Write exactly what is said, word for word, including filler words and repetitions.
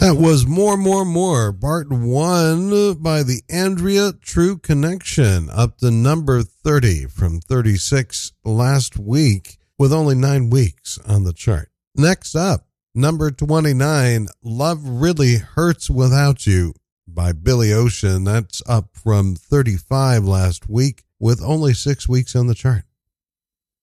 That was More, More, More, part one by the Andrea True Connection, up to number thirty from thirty-six last week with only nine weeks on the chart. Next up, number twenty-nine, Love Really Hurts Without You by Billy Ocean. That's up from thirty-five last week with only six weeks on the chart.